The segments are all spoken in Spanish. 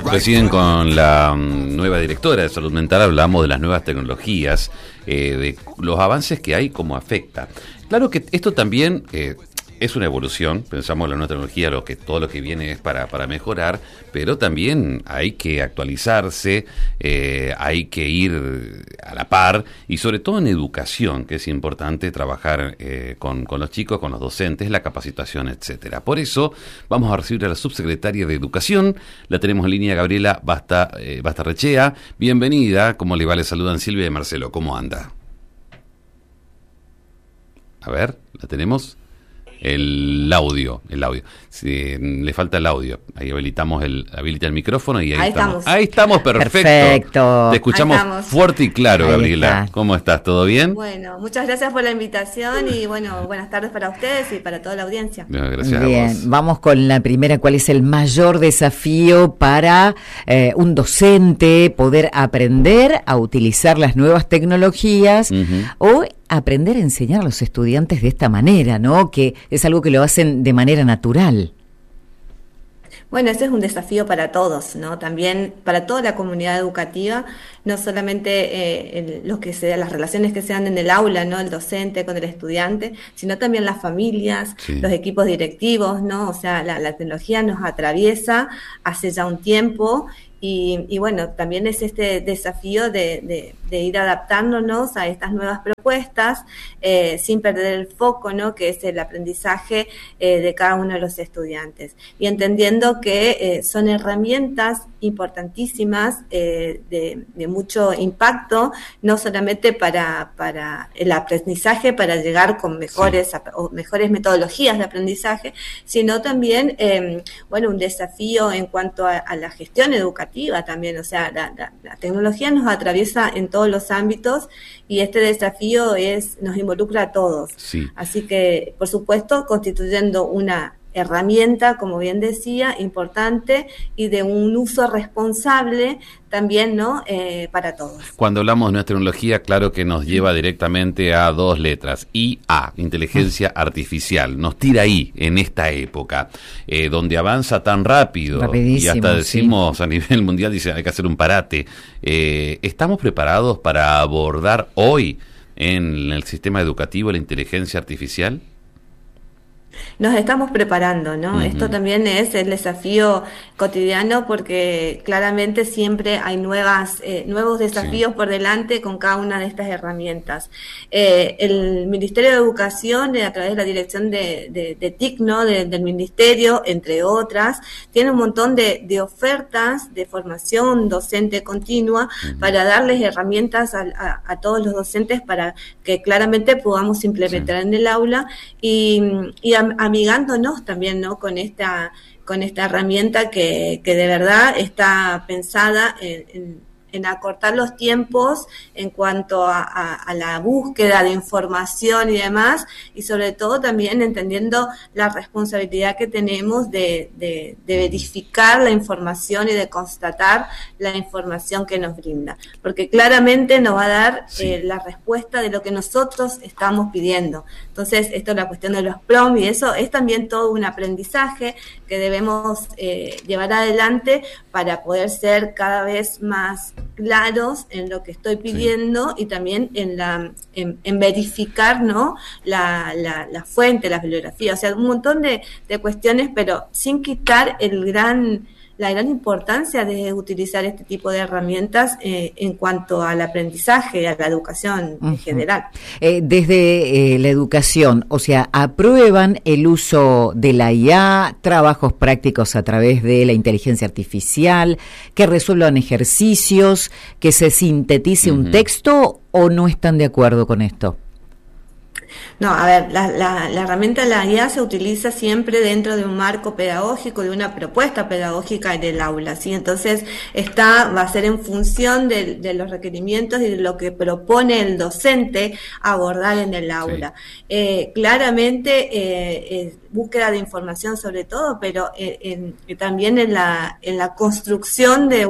Recién con la nueva directora de Salud Mental hablamos de las nuevas tecnologías, de los avances que hay, cómo afecta. Claro que esto también es una evolución, pensamos en la nueva tecnología, todo lo que viene es para mejorar, pero también hay que actualizarse, hay que ir a la par, y sobre todo en educación, que es importante trabajar con los chicos, con los docentes, la capacitación, etcétera. Por eso vamos a recibir a la subsecretaria de Educación, la tenemos en línea, Gabriela Bastarrechea. Bienvenida, ¿cómo le va? Le saludan Silvia y Marcelo, ¿cómo anda? A ver, ¿la tenemos? El audio. Sí, le falta el audio. Ahí habilita el micrófono y ahí estamos. Ahí estamos, perfecto. Te escuchamos fuerte y claro, ahí Gabriela. Está. ¿Cómo estás? ¿Todo bien? Bueno, muchas gracias por la invitación y bueno, buenas tardes para ustedes y para toda la audiencia. Gracias bien, a vos. Vamos con la primera. ¿Cuál es el mayor desafío para un docente poder aprender a utilizar las nuevas tecnologías o aprender a enseñar a los estudiantes de esta manera, ¿no? Que es algo que lo hacen de manera natural. Bueno, ese es un desafío para todos, ¿no? También para toda la comunidad educativa, no solamente las relaciones que se dan en el aula, ¿no? El docente con el estudiante, sino también las familias, los equipos directivos, ¿no? O sea, la tecnología nos atraviesa hace ya un tiempo. Y bueno, también es este desafío de ir adaptándonos a estas nuevas propuestas sin perder el foco, ¿no? Que es el aprendizaje de cada uno de los estudiantes. Y entendiendo que son herramientas importantísimas de mucho impacto, no solamente para el aprendizaje, para llegar con mejores metodologías de aprendizaje, sino también, un desafío en cuanto a la gestión educativa también, o sea, la tecnología nos atraviesa en todos los ámbitos y este desafío nos involucra a todos. Sí. Así que, por supuesto, constituyendo una herramienta, como bien decía, importante y de un uso responsable también, ¿no? Para todos. Cuando hablamos de nuestra tecnología, claro que nos lleva directamente a dos letras, IA, inteligencia artificial. Nos tira ahí, en esta época, donde avanza tan rápido. Rapidísimo, y hasta decimos a nivel mundial, dice, hay que hacer un parate. ¿Estamos preparados para abordar hoy en el sistema educativo la inteligencia artificial? Nos estamos preparando, ¿no? Esto también es el desafío cotidiano porque claramente siempre hay nuevos desafíos por delante con cada una de estas herramientas. El Ministerio de Educación, a través de la dirección de TIC, ¿no? Del Ministerio, entre otras, tiene un montón de ofertas de formación docente continua para darles herramientas a todos los docentes para que claramente podamos implementar en el aula y amigándonos también, ¿no? con esta herramienta que de verdad está pensada en acortar los tiempos en cuanto a la búsqueda de información y demás, y sobre todo también entendiendo la responsabilidad que tenemos de verificar la información y de constatar la información que nos brinda, porque claramente nos va a dar la respuesta de lo que nosotros estamos pidiendo. Entonces, esto es la cuestión de los prompts, y eso es también todo un aprendizaje que debemos llevar adelante para poder ser cada vez más claros en lo que estoy pidiendo y también en verificar, ¿no? la fuente, la bibliografía, o sea, un montón de cuestiones, pero sin quitar la gran importancia de utilizar este tipo de herramientas en cuanto al aprendizaje, a la educación en general. Desde la educación, o sea, ¿aprueban el uso de la IA, trabajos prácticos a través de la inteligencia artificial, que resuelvan ejercicios, que se sintetice un texto, o no están de acuerdo con esto? No, a ver, la herramienta de la IA se utiliza siempre dentro de un marco pedagógico, de una propuesta pedagógica en el aula, ¿sí? Entonces, va a ser en función de los requerimientos y de lo que propone el docente abordar en el aula. Claramente, búsqueda de información sobre todo, pero también en la construcción de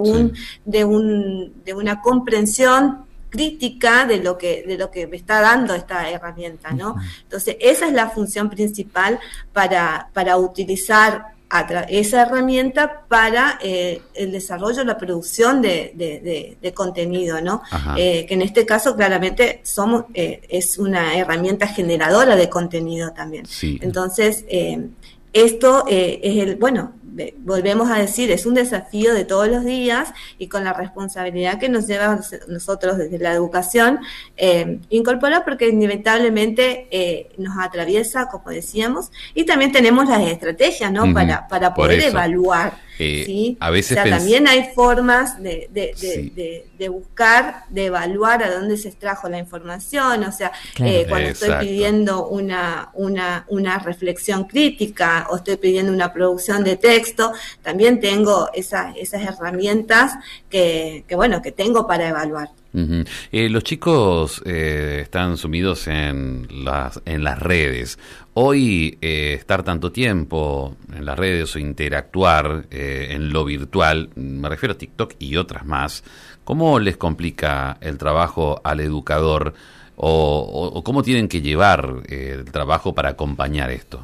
una comprensión crítica de lo que me está dando esta herramienta, ¿no? Entonces, esa es la función principal para utilizar esa herramienta para el desarrollo, la producción de contenido, ¿no? Que en este caso claramente es una herramienta generadora de contenido también. Sí. Entonces, esto es volvemos a decir, es un desafío de todos los días y con la responsabilidad que nos lleva a nosotros desde la educación incorporar, porque inevitablemente nos atraviesa, como decíamos, y también tenemos las estrategias, ¿no? Para poder evaluar. ¿Sí? A veces también hay formas de buscar, de evaluar a dónde se extrajo la información, o sea, cuando estoy pidiendo una reflexión crítica o estoy pidiendo una producción de texto, también tengo esas herramientas que tengo para evaluar. Uh-huh. Los chicos están sumidos en las redes. Hoy estar tanto tiempo en las redes o interactuar en lo virtual, me refiero a TikTok y otras más, ¿cómo les complica el trabajo al educador o cómo tienen que llevar el trabajo para acompañar esto?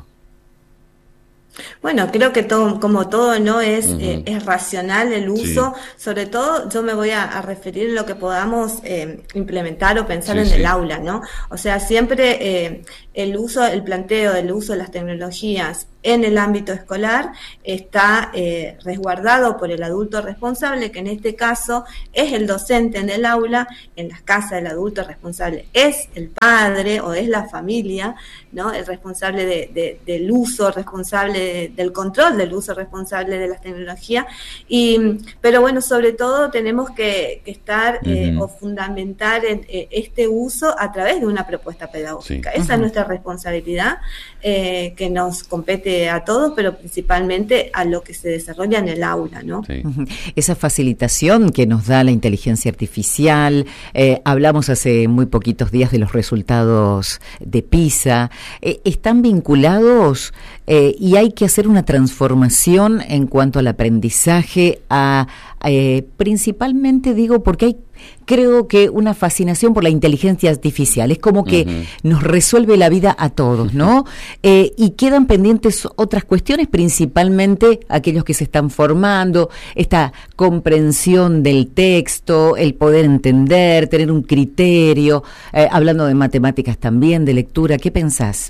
Bueno, creo que como todo no es racional el uso, sobre todo yo me voy a referir a lo que podamos implementar o pensar en el aula, ¿no? O sea, siempre el planteo del uso de las tecnologías en el ámbito escolar está resguardado por el adulto responsable, que en este caso es el docente en el aula. En las casas del adulto responsable es el padre o es la familia, ¿no? El responsable del uso, responsable del control del uso responsable de las tecnologías. Pero bueno, sobre todo tenemos que estar o fundamentar este uso a través de una propuesta pedagógica. Esa es nuestra responsabilidad, que nos compete a todos, pero principalmente a lo que se desarrolla en el aula, ¿no? Sí. Esa facilitación que nos da la inteligencia artificial, hablamos hace muy poquitos días de los resultados de PISA, están vinculados y hay que hacer una transformación en cuanto al aprendizaje, principalmente digo porque creo que una fascinación por la inteligencia artificial, es como que nos resuelve la vida a todos, ¿no? Y quedan pendientes otras cuestiones, principalmente aquellos que se están formando, esta comprensión del texto, el poder entender, tener un criterio, hablando de matemáticas también, de lectura. ¿Qué pensás?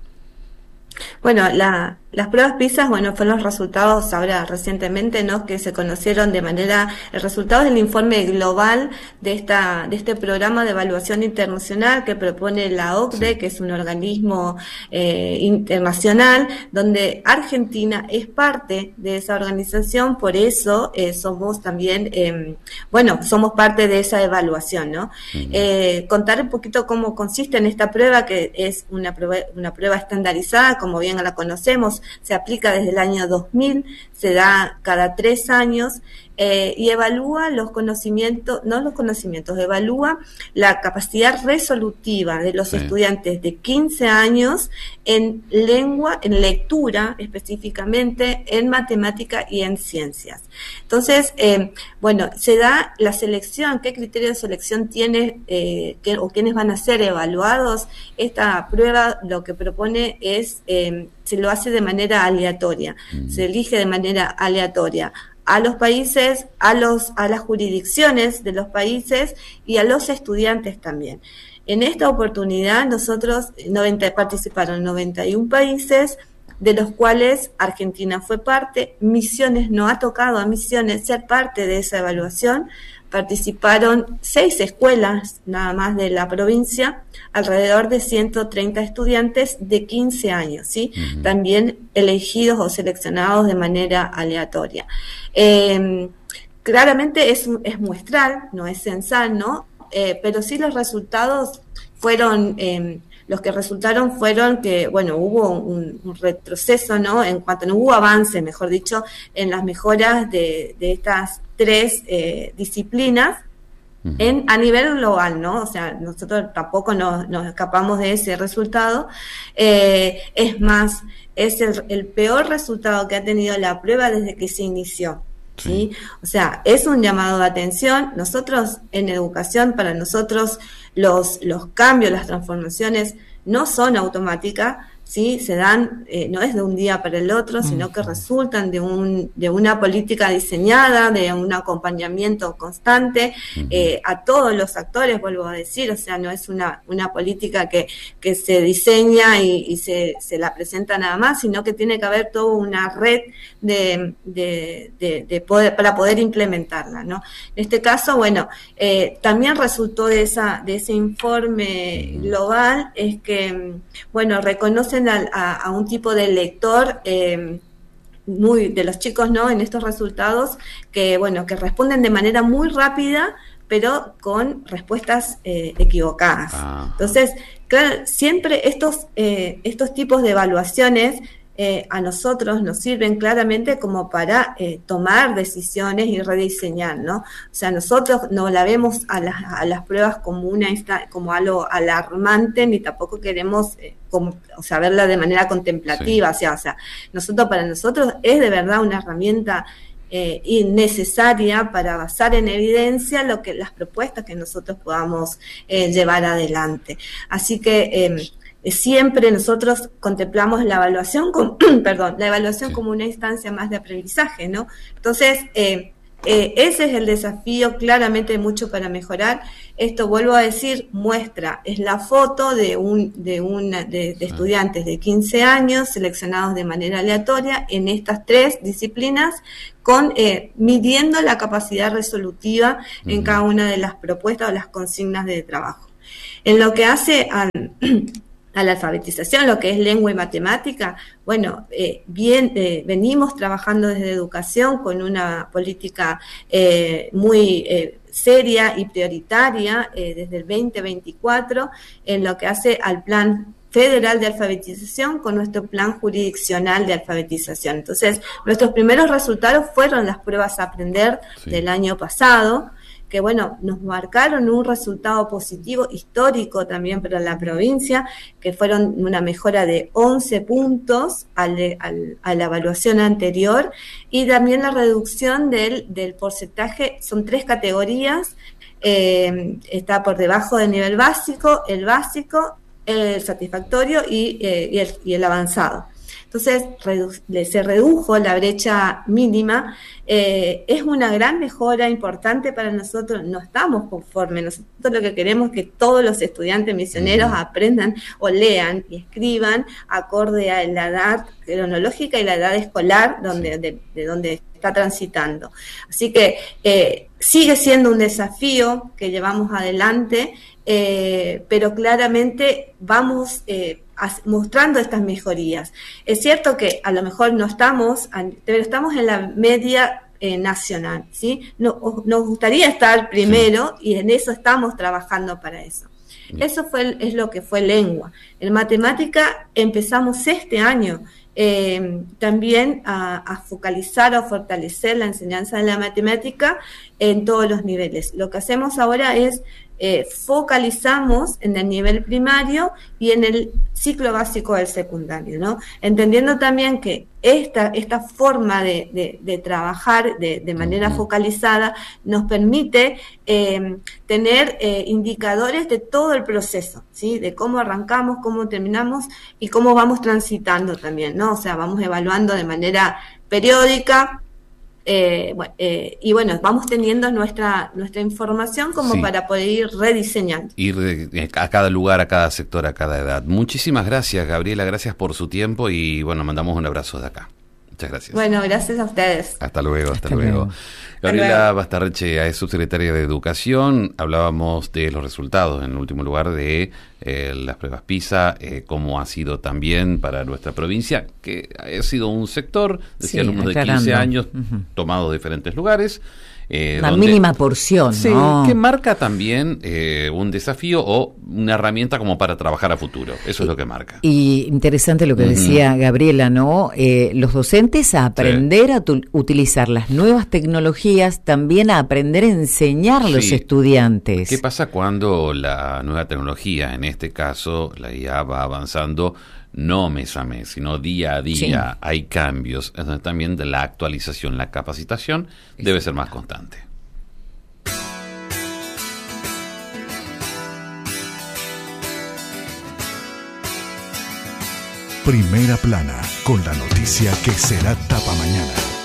Bueno, las pruebas PISA, fueron los resultados ahora recientemente, ¿no? Que se conocieron el resultado del informe global de este programa de evaluación internacional que propone la OCDE, que es un organismo internacional, donde Argentina es parte de esa organización, por eso somos también, somos parte de esa evaluación, ¿no? Contar un poquito cómo consiste en esta prueba, que es una prueba estandarizada, como bien la conocemos, se aplica desde el año 2000, se da cada 3 años y evalúa evalúa la capacidad resolutiva de los estudiantes de 15 años en lengua, en lectura específicamente, en matemática y en ciencias. Entonces, se da la selección, qué criterio de selección tiene o quiénes van a ser evaluados. Esta prueba lo que propone es, se lo hace de manera aleatoria, se elige de manera aleatoria a los países, a las jurisdicciones de los países y a los estudiantes también. En esta oportunidad participaron 91 países, de los cuales Argentina fue parte. Misiones, no ha tocado a Misiones ser parte de esa evaluación. Participaron 6 escuelas nada más de la provincia, alrededor de 130 estudiantes de 15 años, ¿sí? También elegidos o seleccionados de manera aleatoria. Claramente es muestral, no es censal, ¿no? Pero sí los resultados fueron... los que resultaron fueron que, hubo un retroceso, ¿no? En cuanto no hubo avance, mejor dicho, en las mejoras de estas 3 disciplinas a nivel global, ¿no? O sea, nosotros tampoco nos escapamos de ese resultado. Es más, es el peor resultado que ha tenido la prueba desde que se inició. ¿Sí? O sea, es un llamado de atención. Nosotros en educación, para nosotros los cambios, las transformaciones no son automáticas, ¿sí? Se dan, no es de un día para el otro, sino que resultan de una política diseñada, de un acompañamiento constante a todos los actores, vuelvo a decir, o sea, no es una política que se diseña y se la presenta nada más, sino que tiene que haber toda una red de poder, para poder implementarla, ¿no? En este caso, bueno, también resultó de ese informe global, es que, bueno, reconocen a un tipo de lector muy de los chicos, ¿no? En estos resultados que, bueno, que responden de manera muy rápida, pero con respuestas equivocadas. Entonces, claro, siempre estos tipos de evaluaciones a nosotros nos sirven claramente como para tomar decisiones y rediseñar, ¿no? O sea, nosotros no la vemos a las pruebas como algo alarmante, ni tampoco queremos verla de manera contemplativa, sí. O sea, para nosotros es de verdad una herramienta innecesaria para basar en evidencia las propuestas que nosotros podamos llevar adelante. Así que siempre nosotros contemplamos la evaluación como una instancia más de aprendizaje, ¿no? Entonces, ese es el desafío, claramente mucho para mejorar. Esto, vuelvo a decir, es la foto de estudiantes de 15 años seleccionados de manera aleatoria en estas 3 disciplinas, midiendo la capacidad resolutiva en cada una de las propuestas o las consignas de trabajo. En lo que hace a la alfabetización, lo que es lengua y matemática, bueno, venimos trabajando desde educación con una política muy seria y prioritaria desde el 2024 en lo que hace al plan federal de alfabetización con nuestro plan jurisdiccional de alfabetización. Entonces, nuestros primeros resultados fueron las pruebas a aprender del año pasado, que bueno, nos marcaron un resultado positivo histórico también para la provincia, que fueron una mejora de 11 puntos a la evaluación anterior, y también la reducción del porcentaje. Son 3 categorías, está por debajo del nivel básico, el satisfactorio y el avanzado. Entonces, se redujo la brecha mínima, es una gran mejora importante para nosotros. No estamos conformes, nosotros lo que queremos es que todos los estudiantes misioneros aprendan o lean y escriban acorde a la edad cronológica y la edad escolar de donde está transitando. Así que sigue siendo un desafío que llevamos adelante, pero claramente vamos mostrando estas mejorías. Es cierto que a lo mejor no estamos, pero estamos en la media nacional, ¿sí? Nos gustaría estar primero y en eso estamos trabajando para eso. Eso es lo que fue lengua. En matemática empezamos este año también a focalizar o fortalecer la enseñanza de la matemática en todos los niveles. Lo que hacemos ahora es focalizamos en el nivel primario y en el ciclo básico del secundario, ¿no? Entendiendo también que esta forma de trabajar de manera focalizada nos permite tener indicadores de todo el proceso, ¿sí? De cómo arrancamos, cómo terminamos y cómo vamos transitando también, ¿no? O sea, vamos evaluando de manera periódica. Y bueno, vamos teniendo nuestra información como para poder ir rediseñando. Ir a cada lugar, a cada sector, a cada edad. Muchísimas gracias, Gabriela, gracias por su tiempo y bueno, mandamos un abrazo de acá. Muchas gracias. Bueno, gracias a ustedes. Hasta luego. Gabriela Bastarreche es subsecretaria de Educación. Hablábamos de los resultados, en último lugar, de las pruebas PISA, cómo ha sido también para nuestra provincia, que ha sido un sector, decía, alumnos de 15 años, tomados de diferentes lugares. Una mínima porción, sí, ¿no? Que marca también un desafío o una herramienta como para trabajar a futuro. Eso es lo que marca. Y interesante lo que decía Gabriela, ¿no? Los docentes a aprender a utilizar las nuevas tecnologías, también a aprender a enseñar a los estudiantes. ¿Qué pasa cuando la nueva tecnología, en este caso la IA, va avanzando? No mes a mes, sino día a día hay cambios. Entonces, también de la actualización, la capacitación debe ser más constante. Primera Plana, con la noticia que será tapa mañana.